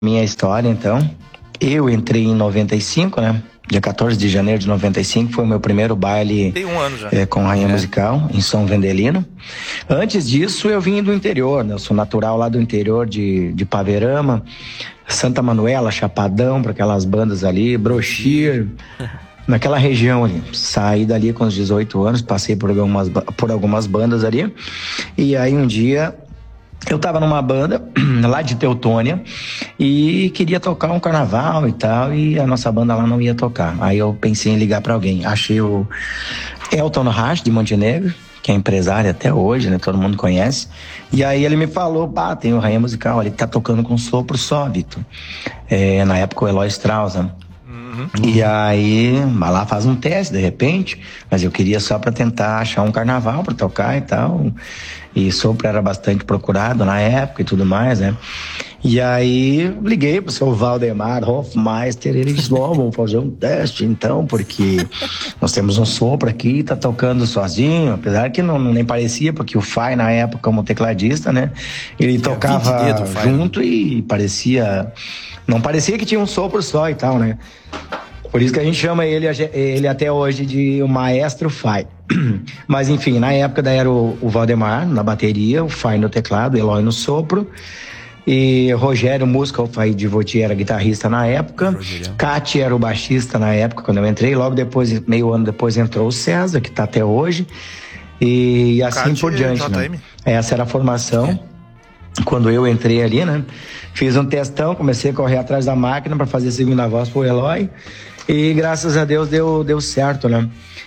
Minha história, então. Eu entrei em 95, né? Dia 14 de janeiro de 95 foi o meu primeiro baile. Tem um ano já. Com Rainha Musical, em São Vendelino. Antes disso, eu vim do interior, né? Eu sou natural lá do interior de Paverama, Santa Manuela, Chapadão, para aquelas bandas ali, Brochir, naquela região ali. Saí dali com os 18 anos, passei por algumas bandas ali. E aí um dia eu tava numa banda lá de Teutônia e queria tocar um carnaval e tal, e a nossa banda lá não ia tocar. Aí eu pensei em ligar pra alguém. Achei o Elton Rasch, de Montenegro, que é empresário até hoje, né? Todo mundo conhece. E aí ele me falou, tem o Rainha Musical ali que tá tocando com sopro só, Vitor. Na época o Eloy Strauss, né? E aí, lá faz um teste de repente, mas eu queria só pra tentar achar um carnaval pra tocar e tal. E sopro era bastante procurado na época e tudo mais, né? E aí liguei pro seu Valdemar Hofmeister, ele disse, vamos fazer um teste então, porque nós temos um sopro aqui, tá tocando sozinho, apesar que não nem parecia, porque o Fai na época como tecladista, né? Ele tocava junto e não parecia que tinha um sopro só e tal, né? Por isso que a gente chama ele até hoje de o Maestro Fai. Mas enfim, na época daí era o Valdemar na bateria, o Fai no teclado, o Eloy no sopro. E Rogério Musca, o Fai de Votier, era guitarrista na época. Cati era o baixista na época, quando eu entrei. Logo depois, meio ano depois, entrou o César, que tá até hoje. E assim Cati por diante, né? Essa era a formação. Quando eu entrei ali, né? Fiz um testão, comecei a correr atrás da máquina para fazer segunda voz pro Eloy. E graças a Deus deu certo, né?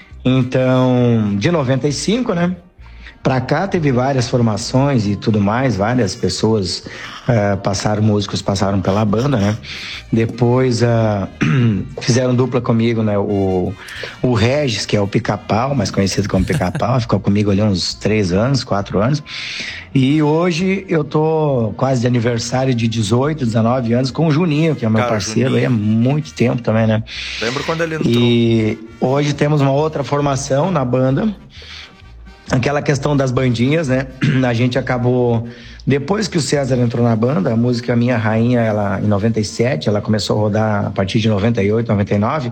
Então, de 95, né? Pra cá teve várias formações e tudo mais, várias pessoas músicos passaram pela banda, né? Depois fizeram dupla comigo, né? O Regis, que é o Pica-Pau, mais conhecido como Pica-Pau, ficou comigo ali uns 4 anos. E hoje eu tô quase de aniversário de 18, 19 anos com o Juninho, que é meu parceiro aí há muito tempo também, né? Lembro quando ele entrou. E hoje temos uma outra formação na banda. Aquela questão das bandinhas, né? A gente acabou... Depois que o César entrou na banda, a música Minha Rainha, ela em 97, ela começou a rodar a partir de 98, 99.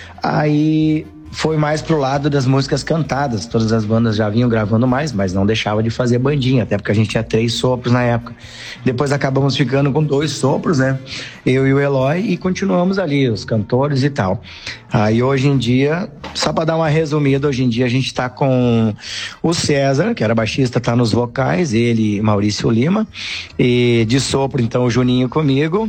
Aí foi mais pro lado das músicas cantadas. Todas as bandas já vinham gravando mais, mas não deixava de fazer bandinha, até porque a gente tinha 3 sopros na época. Depois acabamos ficando com 2 sopros, né? Eu e o Eloy, e continuamos ali, os cantores e tal. Aí hoje em dia, só pra dar uma resumida, hoje em dia a gente tá com o César, que era baixista, tá nos vocais, ele e Maurício Lima. E de sopro, então, o Juninho comigo.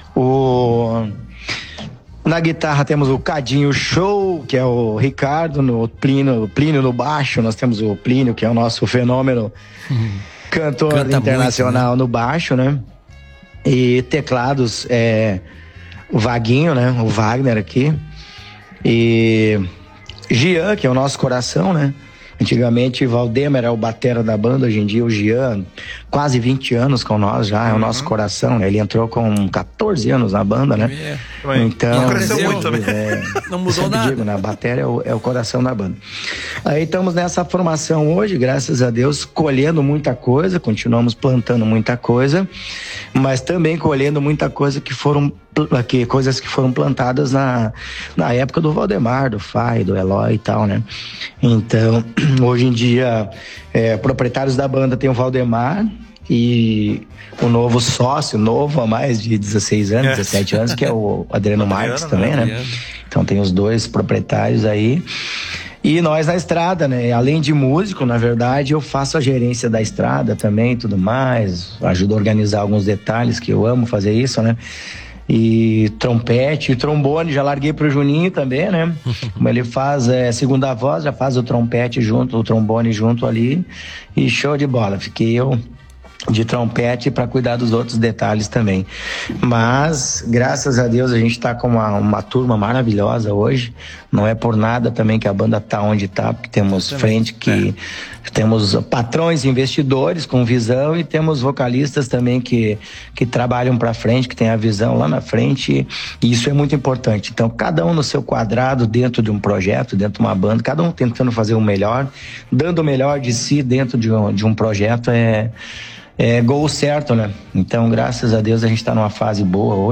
Na guitarra temos o Cadinho Show, que é o Ricardo, no Plínio no baixo, nós temos o Plínio, que é o nosso fenômeno cantor internacional muito, né? No baixo, né? E teclados, o Vaguinho, né? O Wagner aqui. E Gian, que é o nosso coração, né? Antigamente, Valdemar era o batera da banda, hoje em dia o Gian, quase 20 anos com nós já, é o nosso coração, né? Ele entrou com 14 anos na banda, né? Então, não cresceu muito, né? Não mudou nada. Digo, né? A bateria é o coração da banda. Aí estamos nessa formação hoje, graças a Deus, colhendo muita coisa, continuamos plantando muita coisa, mas também colhendo muita coisa coisas que foram plantadas na época do Valdemar, do Fai, do Eloy e tal, né? Então, hoje em dia, proprietários da banda tem o Valdemar e o novo sócio, novo há mais de 16 anos, 17 anos, que é o Adriano Marques também, né? Então tem os 2 proprietários aí. E nós na estrada, né? Além de músico, na verdade, eu faço a gerência da estrada também e tudo mais. Ajudo a organizar alguns detalhes, que eu amo fazer isso, né? E trompete e trombone, já larguei pro Juninho também, né? Como ele faz segunda voz, já faz o trompete junto, o trombone junto ali. E show de bola. Fiquei eu de trompete para cuidar dos outros detalhes também. Mas, graças a Deus, a gente tá com uma turma maravilhosa hoje. Não é por nada também que a banda tá onde tá, porque temos temos patrões, investidores com visão e temos vocalistas também que trabalham para frente, que tem a visão lá na frente, e isso é muito importante. Então, cada um no seu quadrado, dentro de um projeto, dentro de uma banda, cada um tentando fazer o melhor, dando o melhor de si dentro de um projeto, gol certo, né? Então, graças a Deus, a gente tá numa fase boa hoje.